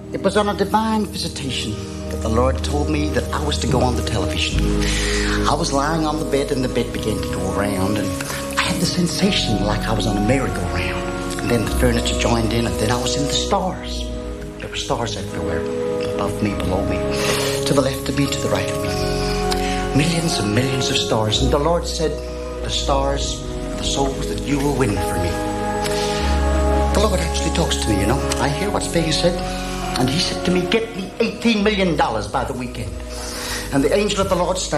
It was on a divine visitation that the Lord told me that I was to go on the television. I was lying on the bed and the bed began to go around, and I had the sensation like I was on a merry-go-round. And then the furniture joined in, and then I was in the stars. There were stars everywhere, above me, below me, to the left of me, to the right of me. Millions and millions of stars. And the Lord said, the stars are the souls that you will win for me. The Lord actually talks to me, you know. I hear what's being said. And he said to me, get me $18 million by the weekend. And the angel of the Lord stands